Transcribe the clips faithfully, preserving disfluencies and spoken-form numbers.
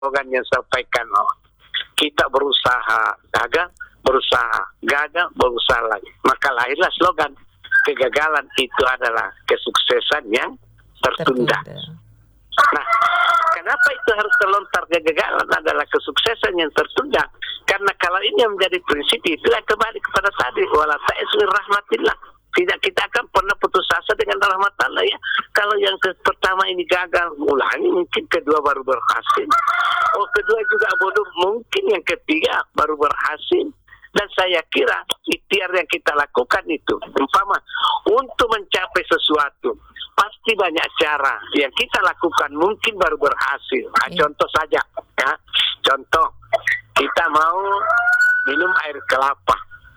slogan yang sampaikan, oh, kita berusaha gagal, berusaha gagal, berusaha lagi. Maka lahirlah slogan, kegagalan itu adalah kesuksesan yang tertunda. Tertunda. Nah, kenapa itu harus terlontar, kegagalan adalah kesuksesan yang tertunda? Karena kalau ini yang menjadi prinsip, itu kembali kepada tadi, wala ta'isri rahmatillah. Tidak, kita akan pernah putus asa dengan rahmat Allah ya. Kalau yang ke pertama ini gagal, ulangi, mungkin kedua baru berhasil. Oh, kedua juga bodoh, mungkin yang ketiga baru berhasil. Dan saya kira ikhtiar yang kita lakukan itu, umpama untuk mencapai sesuatu, pasti banyak cara yang kita lakukan, mungkin baru berhasil. Nah, contoh saja, ya, contoh kita mau minum air kelapa,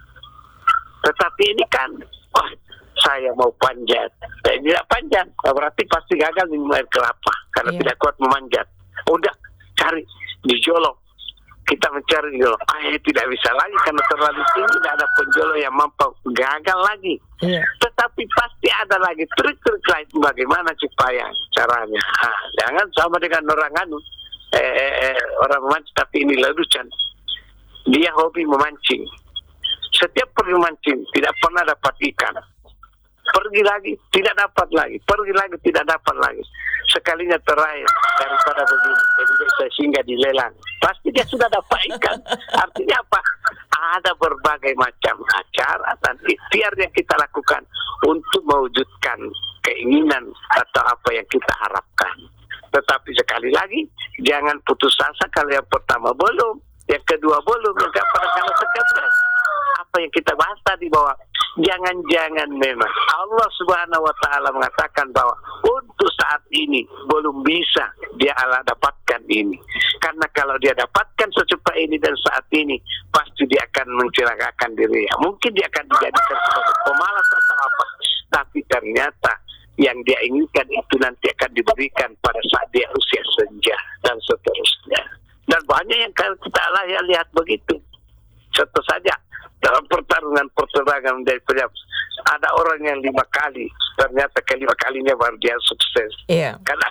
tetapi ini kan, wah, saya mau panjat, saya tidak panjat, berarti pasti gagal minum air kelapa karena yeah. tidak kuat memanjat. Udah cari di jolong. Kita mencari jolong, ah tidak bisa lagi karena terlalu tinggi, tidak ada penjolong yang mampu, gagal lagi. Yeah. Tetapi pasti ada lagi trik-trik lain bagaimana supaya caranya. Ah, jangan sama dengan orang anu, eh, eh, orang memancing tapi ini leducan. Dia hobi memancing. Setiap pergi memancing tidak pernah dapat ikan. Pergi lagi, tidak dapat lagi. Pergi lagi, tidak dapat lagi. Sekalinya terakhir, daripada begini, jadi saya singgah di lelang. Pasti dia sudah dapat ikan. Artinya apa? Ada berbagai macam acara dan ikhtiar yang kita lakukan untuk mewujudkan keinginan atau apa yang kita harapkan. Tetapi sekali lagi, jangan putus asa kalau yang pertama belum, yang kedua belum, yang keempat karena sekarang. Apa yang kita bahas tadi bahwa jangan-jangan memang Allah Subhanahu wa Ta'ala mengatakan bahwa untuk saat ini belum bisa dia Allah dapatkan ini, karena kalau dia dapatkan secepat ini dan saat ini pasti dia akan mencelakakan dirinya, mungkin dia akan dijadikan sebagai pemalas atau apa, tapi ternyata yang dia inginkan itu nanti akan diberikan pada saat dia usia senja dan seterusnya. Dan banyak yang kita lihat begitu. Contoh saja dalam pertarungan-pertarungan dari pejabat, ada orang yang lima kali, ternyata kelima kalinya baru dia sukses. Yeah. Karena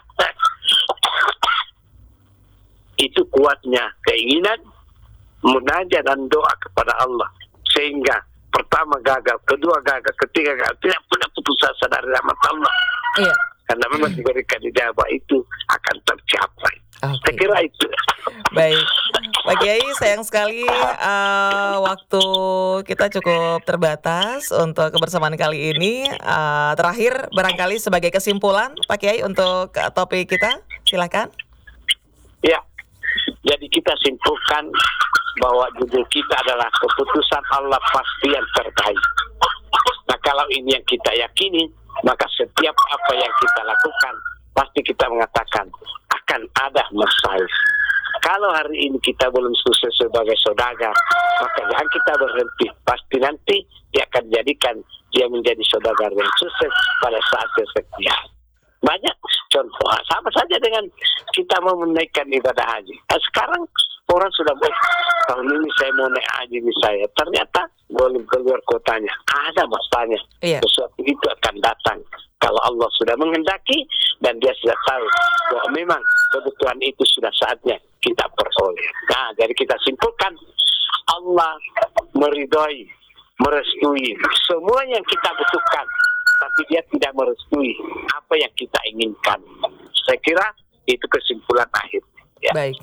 itu kuatnya keinginan, munajat dan doa kepada Allah. Sehingga pertama gagal, kedua gagal, ketiga gagal, tidak pernah putus asa dari rahmat Allah. Yeah. Karena memang diberikan ijabah itu akan tercapai. Okay. Saya kira itu. Baik, Pak Kiai, sayang sekali uh, waktu kita cukup terbatas untuk kebersamaan kali ini. Uh, terakhir, barangkali sebagai kesimpulan, Pak Kiai, untuk uh, topik kita, silakan. Ya, jadi kita simpulkan bahwa judul kita adalah keputusan Allah pasti yang terbaik. Nah, kalau ini yang kita yakini, maka setiap apa yang kita lakukan, pasti kita mengatakan akan ada masalah. Kalau hari ini kita belum sukses sebagai saudagar, maka jangan kita berhenti. Pasti nanti dia akan jadikan dia menjadi saudagar yang sukses pada saat sekian. Banyak contoh, sama saja dengan kita mau menaikkan ibadah haji. Nah, sekarang orang sudah baik, tahun ini saya mau naik haji misalnya, ternyata belum keluar kotanya, ada masanya. Iya. Sesuatu itu akan datang kalau Allah sudah menghendaki dan dia sudah tahu bahwa memang kebutuhan itu sudah saatnya kita peroleh. Nah, jadi kita simpulkan Allah meridhoi, merestui semua yang kita butuhkan, tapi dia tidak merestui apa yang kita inginkan. Saya kira itu kesimpulan akhir. Ya. Baik.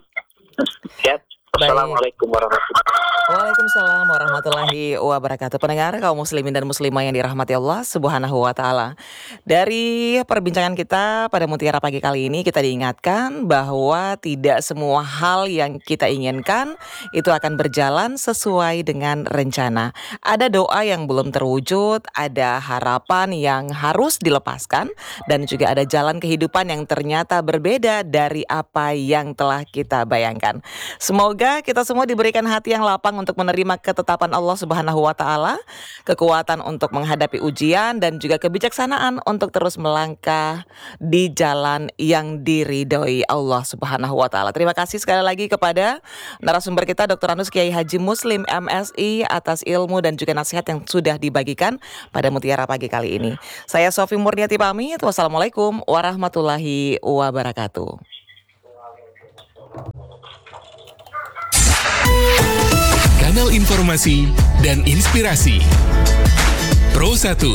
Ya. Assalamualaikum warahmatullahi wabarakatuh. Waalaikumsalam warahmatullahi wabarakatuh. Pendengar kaum muslimin dan muslimah yang dirahmati Allah Subhanahu wa Ta'ala. Dari perbincangan kita pada Mutiara Pagi kali ini, kita diingatkan bahwa tidak semua hal yang kita inginkan itu akan berjalan sesuai dengan rencana. Ada doa yang belum terwujud, ada harapan yang harus dilepaskan, dan juga ada jalan kehidupan yang ternyata berbeda dari apa yang telah kita bayangkan. Semoga kita semua diberikan hati yang lapang untuk menerima ketetapan Allah Subhanahu wa Ta'ala, kekuatan untuk menghadapi ujian, dan juga kebijaksanaan untuk terus melangkah di jalan yang diridhoi Allah Subhanahu wa Ta'ala. Terima kasih sekali lagi kepada narasumber kita Doktor Anus Kiai Haji Muslim M Si atas ilmu dan juga nasihat yang sudah dibagikan pada Mutiara Pagi kali ini. Saya Sofi Murniati pamit. Wassalamualaikum warahmatullahi wabarakatuh. informasi dan inspirasi. Pro satu.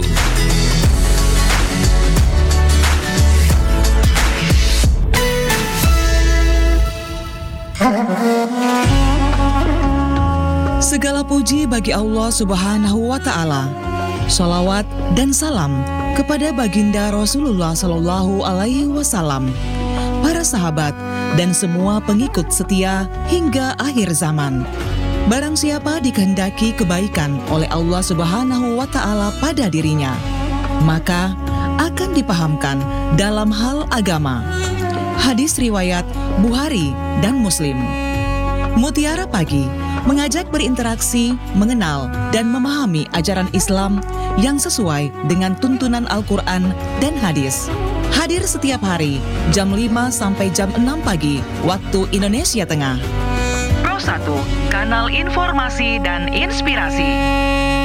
Segala puji bagi Allah Subhanahu wa Ta'ala. Sholawat dan salam kepada baginda Rasulullah Sallallahu Alaihi Wasallam, para sahabat dan semua pengikut setia hingga akhir zaman. Barang siapa dikehendaki kebaikan oleh Allah Subhanahu wa Ta'ala pada dirinya, maka akan dipahamkan dalam hal agama. Hadis riwayat Bukhari dan Muslim. Mutiara Pagi mengajak berinteraksi, mengenal, dan memahami ajaran Islam yang sesuai dengan tuntunan Al-Quran dan hadis. Hadir setiap hari jam lima sampai jam enam pagi waktu Indonesia Tengah. Pro satu, kanal informasi dan inspirasi.